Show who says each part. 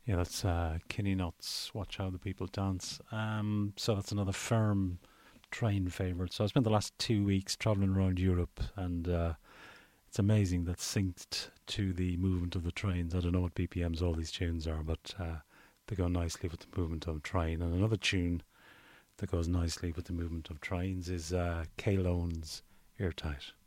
Speaker 1: Yeah, that's Kinney Nuts. Watch How the People Dance. So that's another firm train favourite. So I spent the last 2 weeks travelling around Europe, and it's amazing that synced to the movement of the trains. I don't know what BPMs all these tunes are, but they go nicely with the movement of train. And another tune that goes nicely with the movement of trains is K-Lone's Airtight.